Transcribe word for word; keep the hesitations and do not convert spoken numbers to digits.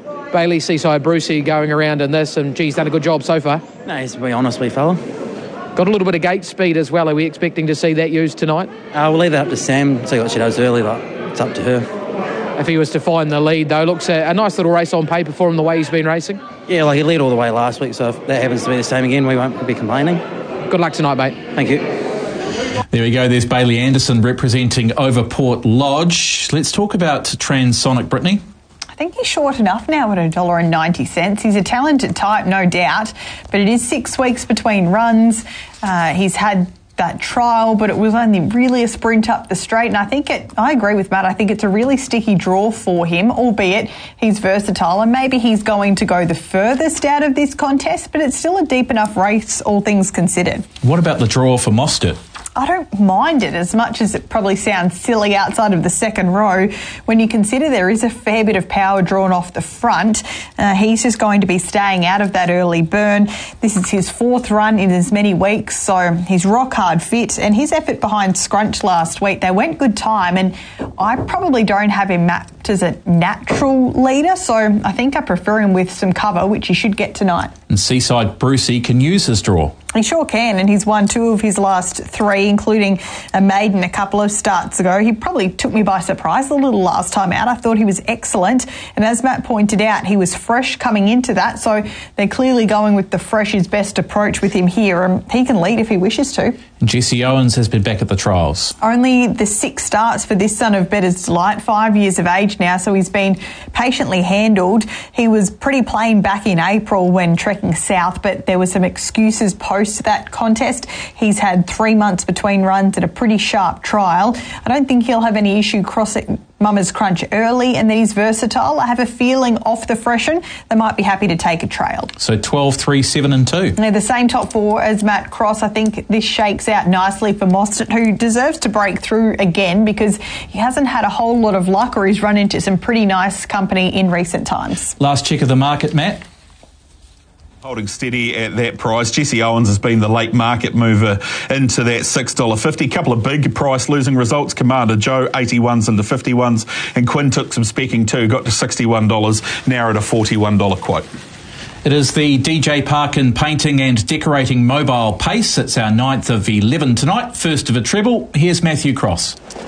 Bailey, Seaside Brucey going around in this, and geez, done a good job so far. No, he's to be honest, wee fella. Got a little bit of gate speed as well. Are we expecting to see that used tonight? Uh, we'll leave that up to Sam, see what she does early. Like, it's up to her. If he was to find the lead, though, looks a, a nice little race on paper for him, the way he's been racing. Yeah, like he led all the way last week, so if that happens to be the same again, we won't be complaining. Good luck tonight, mate. Thank you. There we go. There's Bailey Anderson representing Overport Lodge. Let's talk about Transonic, Brittany. I think he's short enough now at one dollar ninety. He's a talented type, no doubt, but it is six weeks between runs. Uh, he's had that trial, but it was only really a sprint up the straight, and I think it, I agree with Matt, I think it's a really sticky draw for him, albeit he's versatile, and maybe he's going to go the furthest out of this contest, but it's still a deep enough race, all things considered. What about the draw for Mostert? I don't mind it as much as it probably sounds silly outside of the second row. When you consider there is a fair bit of power drawn off the front, uh, he's just going to be staying out of that early burn. This is his fourth run in as many weeks, so he's rock hard fit, and his effort behind Scrunch last week, they went good time, and I probably don't have him mapped as a natural leader, so I think I prefer him with some cover, which he should get tonight. And Seaside Brucey can use his draw. He sure can, and he's won two of his last three, including a maiden a couple of starts ago. He probably took me by surprise a little last time out. I thought he was excellent, and as Matt pointed out, he was fresh coming into that, so they're clearly going with the fresh is best approach with him here, and he can lead if he wishes to. Jesse Owens has been back at the trials. Only the six starts for this son of Bettor's Delight, five years of age now, so he's been patiently handled. He was pretty plain back in April when trekking south, but there were some excuses post that contest. He's had three months between runs at a pretty sharp trial. I don't think he'll have any issue crossing Mama's Crunch early, and that he's versatile. I have a feeling off the freshen, they might be happy to take a trail. So twelve, three, seven and two. They're the same top four as Matt Cross. I think this shakes out nicely for Mostert, who deserves to break through again because he hasn't had a whole lot of luck, or he's run into some pretty nice company in recent times. Last check of the market, Matt. Holding steady at that price. Jesse Owens has been the late market mover into that six dollars fifty. Couple of big price losing results. Commander Joe, eighty-ones into fifty-ones. And Quinn took some specking too, got to sixty-one dollars, now at a forty-one dollars quote. It is the D J Parkin Painting and Decorating Mobile Pace. It's our ninth of eleven tonight, first of a treble. Here's Matthew Cross.